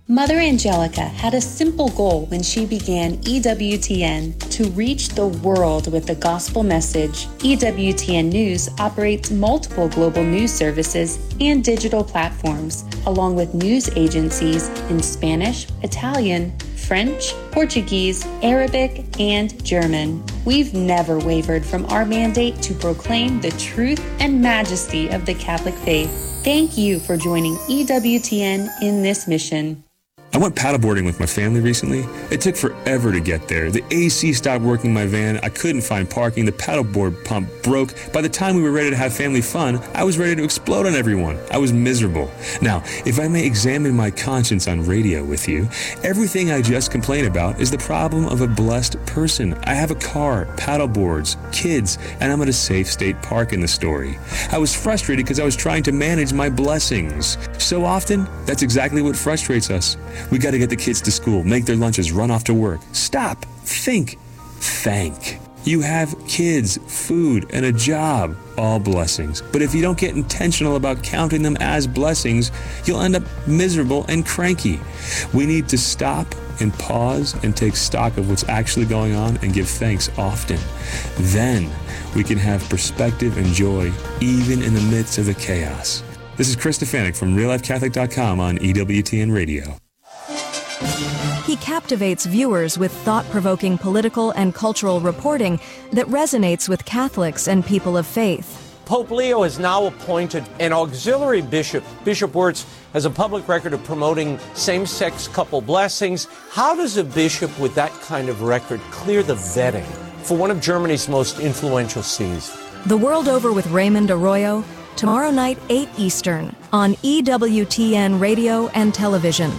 Mother Angelica had a simple goal when she began EWTN: to reach the world with the gospel message. EWTN News operates multiple global news services and digital platforms, along with news agencies in Spanish, Italian, French, Portuguese, Arabic, and German. We've never wavered from our mandate to proclaim the truth and majesty of the Catholic faith. Thank you for joining EWTN in this mission. I went paddleboarding with my family recently. It took forever to get there. The AC stopped working in my van. I couldn't find parking. The paddleboard pump broke. By the time we were ready to have family fun, I was ready to explode on everyone. I was miserable. Now, if I may examine my conscience on radio with you, everything I just complained about is the problem of a blessed person. I have a car, paddleboards, kids, and I'm at a safe state park in the story. I was frustrated because I was trying to manage my blessings. So often, that's exactly what frustrates us. We got to get the kids to school, make their lunches, run off to work. Stop, think, thank. You have kids, food, and a job, all blessings. But if you don't get intentional about counting them as blessings, you'll end up miserable and cranky. We need to stop and pause and take stock of what's actually going on and give thanks often. Then we can have perspective and joy even in the midst of the chaos. This is Chris Stefanik from RealLifeCatholic.com on EWTN Radio. He captivates viewers with thought-provoking political and cultural reporting that resonates with Catholics and people of faith. Pope Leo has now appointed an auxiliary bishop. Bishop Wirtz has a public record of promoting same-sex couple blessings. How does a bishop with that kind of record clear the vetting for one of Germany's most influential sees? The World Over with Raymond Arroyo, tomorrow night, 8 Eastern, on EWTN Radio and Television.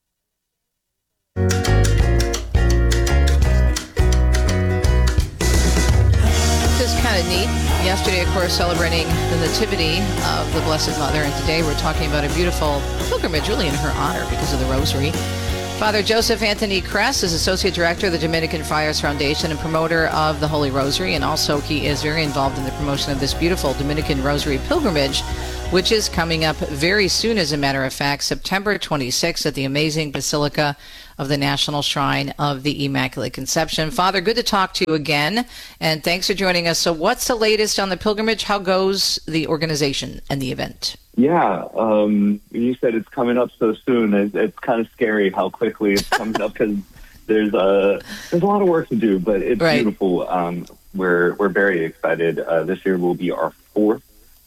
Neat. Yesterday, of course, celebrating the Nativity of the Blessed Mother, and today we're talking about a beautiful pilgrimage really in her honor because of the Rosary. Father Joseph Anthony Kress is Associate Director of the Dominican Friars Foundation and promoter of the Holy Rosary, and also he is very involved in the promotion of this beautiful Dominican Rosary pilgrimage, which is coming up very soon, as a matter of fact, September 26th at the amazing Basilica of the National Shrine of the Immaculate Conception. Father, good to talk to you again, and thanks for joining us. So what's the latest on the pilgrimage? How goes the organization and the event? Yeah, you said it's coming up so soon. It's kind of scary how quickly it's coming up because there's a lot of work to do, but it's right. Beautiful. We're very excited. This year will be our fourth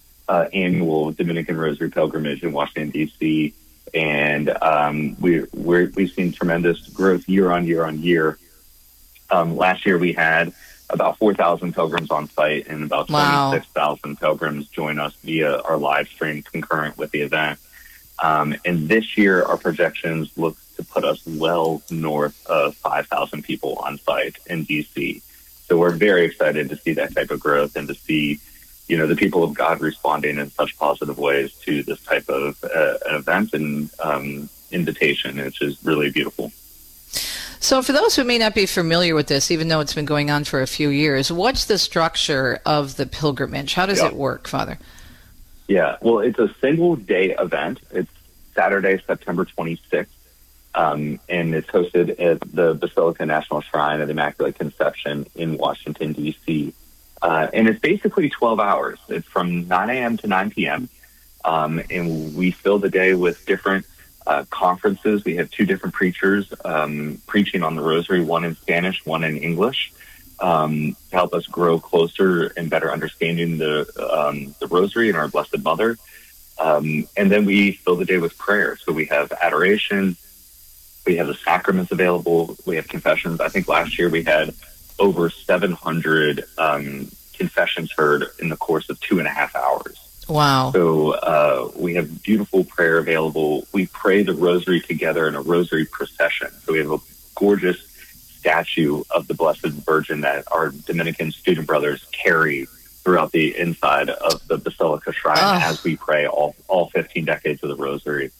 annual Dominican Rosary pilgrimage in Washington, D.C., and we've seen tremendous growth year on year. Last year we had about 4,000 pilgrims on site, and about 26,000 pilgrims join us via our live stream concurrent with the event. And this year, our projections look to put us well north of 5,000 people on site in D.C. So we're very excited to see that type of growth and to see, the people of God responding in such positive ways to this type of event and invitation, which is really beautiful. So for those who may not be familiar with this, even though it's been going on for a few years, what's the structure of the pilgrimage? How does it work, Father? Yeah, well, it's a single-day event. It's Saturday, September 26th, and it's hosted at the Basilica National Shrine of the Immaculate Conception in Washington, D.C., and it's basically 12 hours. It's from 9 a.m. to 9 p.m., and we fill the day with different conferences. We have two different preachers preaching on the Rosary, one in Spanish, one in English, to help us grow closer and better understanding the Rosary and our Blessed Mother. And then we fill the day with prayer. So we have adoration, we have the sacraments available, we have confessions. I think last year we had over 700 confessions heard in the course of 2.5 hours. Wow. So we have beautiful prayer available. We pray the Rosary together in a Rosary procession. So we have a gorgeous statue of the Blessed Virgin that our Dominican student brothers carry throughout the inside of the Basilica Shrine as we pray all 15 decades of the Rosary.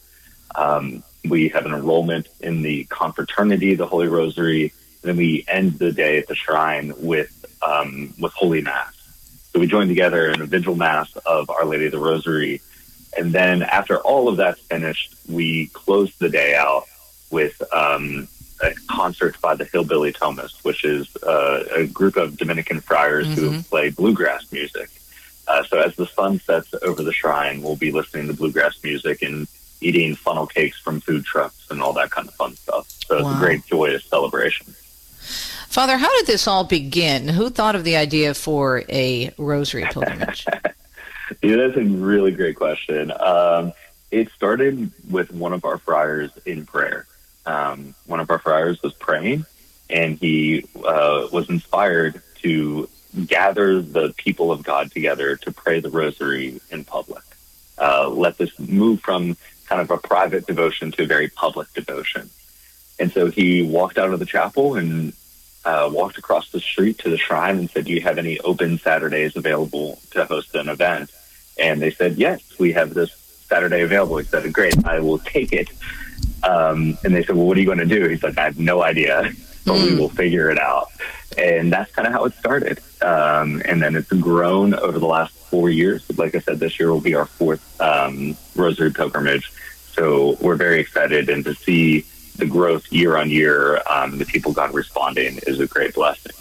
We have an enrollment in the Confraternity, the Holy Rosary, and then we end the day at the shrine with Holy Mass. So we join together in a vigil mass of Our Lady of the Rosary. And then after all of that's finished, we close the day out with a concert by the Hillbilly Thomists, which is a group of Dominican friars who play bluegrass music. So as the sun sets over the shrine, we'll be listening to bluegrass music and eating funnel cakes from food trucks and all that kind of fun stuff. So it's a great, joyous celebration. Father, how did this all begin? Who thought of the idea for a rosary pilgrimage? That's a really great question. It started with one of our friars in prayer. One of our friars was praying, and he was inspired to gather the people of God together to pray the rosary in public. Let this move from kind of a private devotion to a very public devotion. And so he walked out of the chapel and walked across the street to the shrine and said, "Do you have any open Saturdays available to host an event?" And they said, "Yes, we have this Saturday available." He said, "Great, I will take it." And they said, "Well, what are you going to do?" He's like, "I have no idea, but we will figure it out." And that's kind of how it started. And then it's grown over the last 4 years. Like I said, this year will be our fourth rosary pilgrimage. So we're very excited, and to see the growth year on year, the people God responding is a great blessing.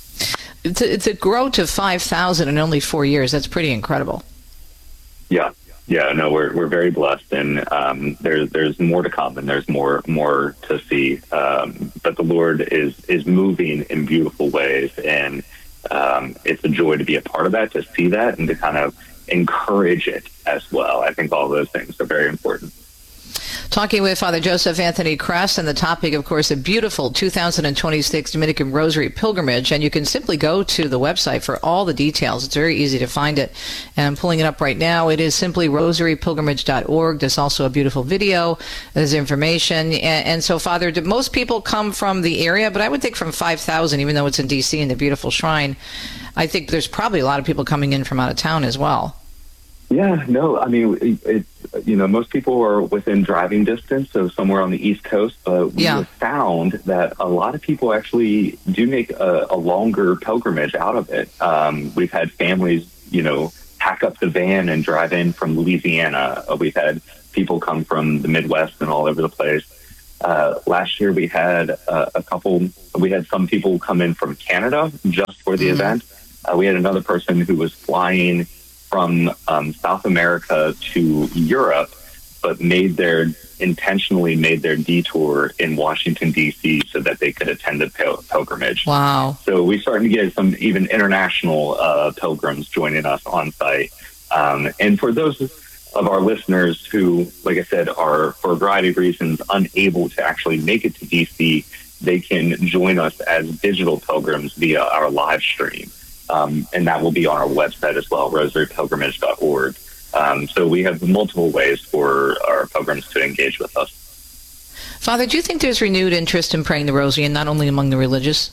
To grow to 5,000 in only 4 years, that's pretty incredible. Yeah, no, we're very blessed, and there's more to come, and there's more to see. But the Lord is moving in beautiful ways, and it's a joy to be a part of that, to see that, and to kind of encourage it as well. I think all those things are very important. Talking with Father Joseph Anthony Kress, and the topic, of course, a beautiful 2026 Dominican Rosary Pilgrimage. And you can simply go to the website for all the details. It's very easy to find it. And I'm pulling it up right now. It is simply rosarypilgrimage.org. There's also a beautiful video. There's information. And so, Father, do most people come from the area? But I would think from 5,000, even though it's in D.C. in the beautiful shrine, I think there's probably a lot of people coming in from out of town as well. Yeah, no, I mean, it's, most people are within driving distance, so somewhere on the East Coast, but we have found that a lot of people actually do make a longer pilgrimage out of it. We've had families, pack up the van and drive in from Louisiana. We've had people come from the Midwest and all over the place. Last year we had we had some people come in from Canada just for the event. We had another person who was flying from South America to Europe, but intentionally made their detour in Washington, D.C. so that they could attend the pilgrimage. Wow. So we're starting to get some even international pilgrims joining us on site. And for those of our listeners who, like I said, are, for a variety of reasons, unable to actually make it to D.C., they can join us as digital pilgrims via our live stream. And that will be on our website as well, rosarypilgrimage.org. So we have multiple ways for our pilgrims to engage with us. Father, do you think there's renewed interest in praying the rosary, and not only among the religious?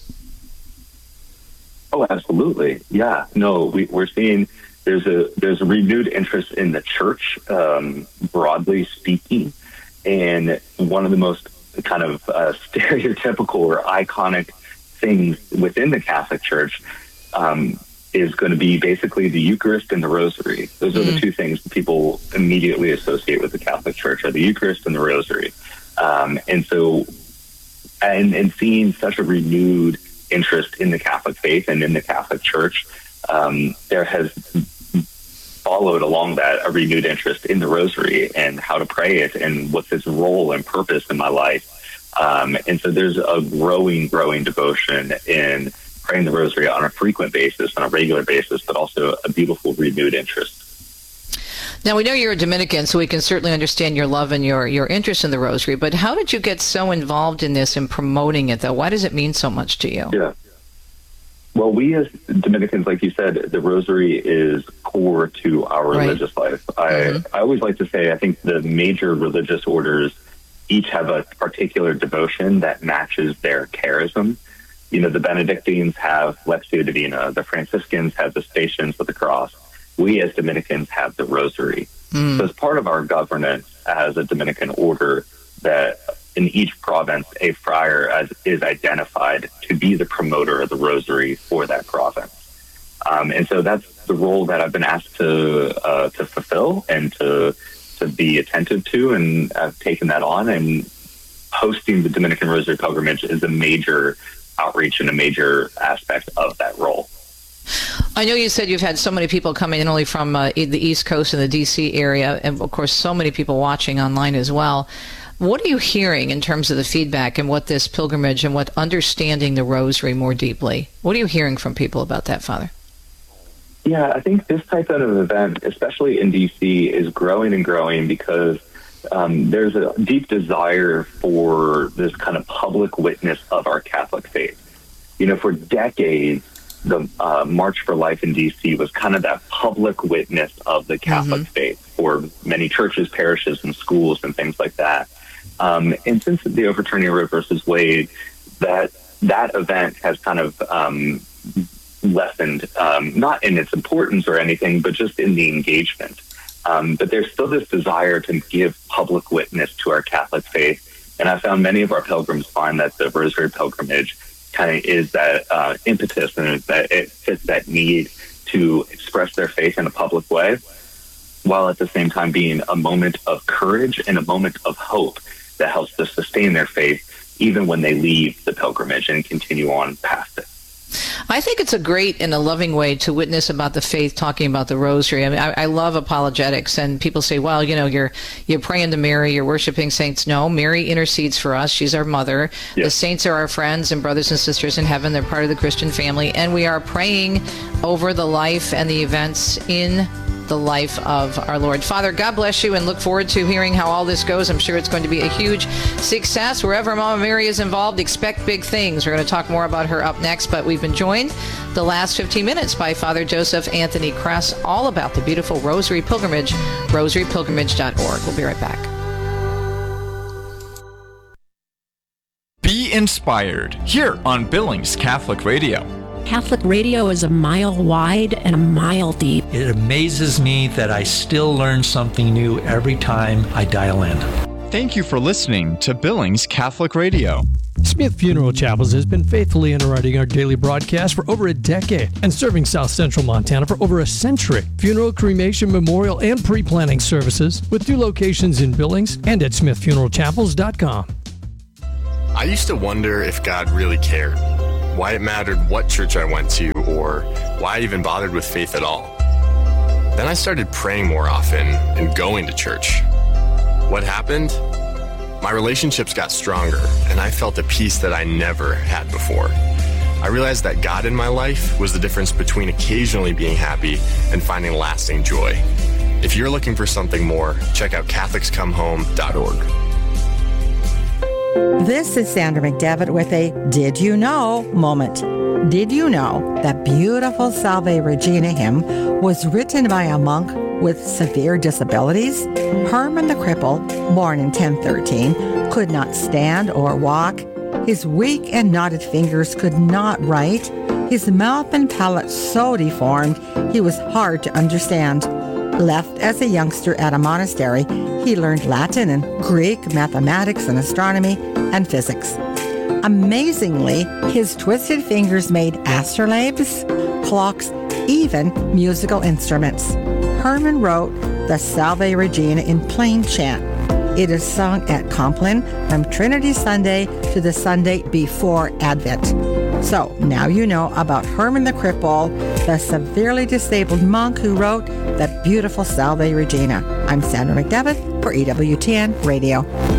Oh, absolutely. Yeah. No, we're seeing there's a renewed interest in the church, broadly speaking. And one of the most kind of stereotypical or iconic things within the Catholic Church is going to be basically the Eucharist and the Rosary. Those are the two things that people immediately associate with the Catholic Church, are the Eucharist and the Rosary. And so, and seeing such a renewed interest in the Catholic faith and in the Catholic Church, there has followed along that a renewed interest in the Rosary and how to pray it and what's its role and purpose in my life. And so there's a growing devotion in praying the Rosary on a frequent basis, on a regular basis, but also a beautiful renewed interest. Now, we know you're a Dominican, so we can certainly understand your love and your interest in the Rosary, but how did you get so involved in this and promoting it, though? Why does it mean so much to you? Yeah. Well, we as Dominicans, like you said, the Rosary is core to our religious life. I always like to say, I think the major religious orders each have a particular devotion that matches their charism. The Benedictines have Lectio Divina, the Franciscans have the Stations of the Cross. We as Dominicans have the Rosary. So as part of our governance as a Dominican order, that in each province, a friar is identified to be the promoter of the Rosary for that province. And so that's the role that I've been asked to fulfill and to be attentive to, and I've taken that on, and hosting the Dominican Rosary Pilgrimage is a major outreach and a major aspect of that role. I know you said you've had so many people coming in only from the East Coast and the D.C. area, and of course so many people watching online as well. What are you hearing in terms of the feedback and what this pilgrimage and what understanding the Rosary more deeply? What are you hearing from people about that, Father? Yeah, I think this type of event, especially in D.C., is growing and growing because there's a deep desire for this kind of public witness of our Catholic faith. You know, for decades, the March for Life in D.C. was kind of that public witness of the Catholic faith for many churches, parishes, and schools and things like that. And since the overturning of Roe versus Wade, that event has kind of lessened, not in its importance or anything, but just in the engagement. But there's still this desire to give public witness to our Catholic faith. And I found many of our pilgrims find that the Rosary Pilgrimage kind of is that impetus, and that it fits that need to express their faith in a public way, while at the same time being a moment of courage and a moment of hope that helps to sustain their faith even when they leave the pilgrimage and continue on past it. I think it's a great and a loving way to witness about the faith, talking about the Rosary. I mean, I love apologetics, and people say, well, you know, you're praying to Mary, you're worshiping saints. No, Mary intercedes for us. She's our mother. Yes. The saints are our friends and brothers and sisters in heaven. They're part of the Christian family, and we are praying over the life and the events in the life of our Lord. Father, God bless you, and look forward to hearing how all this goes. I'm sure it's going to be a huge success. Wherever Mama Mary is involved, expect big things. We're going to talk more about her up next, but we've been joined the last 15 minutes by Father Joseph Anthony Kress, all about the beautiful Rosary Pilgrimage, rosarypilgrimage.org. We'll be right back. Be inspired here on Billings Catholic Radio. Catholic radio is a mile wide and a mile deep. It amazes me that I still learn something new every time I dial in. Thank you for listening to Billings Catholic Radio. Smith Funeral Chapels has been faithfully underwriting our daily broadcast for over a decade and serving South Central Montana for over a century. Funeral, cremation, memorial, and pre-planning services with 2 locations in Billings and at smithfuneralchapels.com. I used to wonder if God really cared, why it mattered what church I went to, or why I even bothered with faith at all. Then I started praying more often and going to church. What happened? My relationships got stronger, and I felt a peace that I never had before. I realized that God in my life was the difference between occasionally being happy and finding lasting joy. If you're looking for something more, check out CatholicsComeHome.org. This is Sandra McDevitt with a Did You Know moment. Did you know that beautiful Salve Regina hymn was written by a monk with severe disabilities? Herman the Cripple, born in 1013, could not stand or walk. His weak and knotted fingers could not write. His mouth and palate so deformed, he was hard to understand. Left as a youngster at a monastery, he learned Latin and Greek, mathematics and astronomy, and physics. Amazingly, his twisted fingers made astrolabes, clocks, even musical instruments. Herman wrote the Salve Regina in plain chant. It is sung at Compline from Trinity Sunday to the Sunday before Advent. So now you know about Herman the Cripple, the severely disabled monk who wrote that beautiful Salve Regina. I'm Sandra McDevitt for EWTN Radio.